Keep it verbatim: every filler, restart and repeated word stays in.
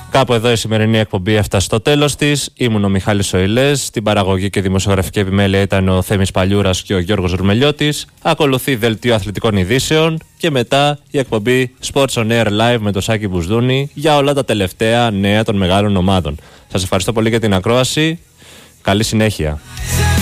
Κάπου εδώ η σημερινή εκπομπή έφτασε στο τέλος της. Ήμουν ο Μιχάλης Οηλές. Στην παραγωγή και δημοσιογραφική επιμέλεια ήταν ο Θέμης Παλιούρας και ο Γιώργος Ρουμελιώτης. Ακολουθεί δελτίο αθλητικών ειδήσεων και μετά η εκπομπή Sports on Air Live με τον Σάκη Μπουσδούνη για όλα τα τελευταία νέα των μεγάλων ομάδων. Σας ευχαριστώ πολύ για την ακρόαση. Καλή συνέχεια.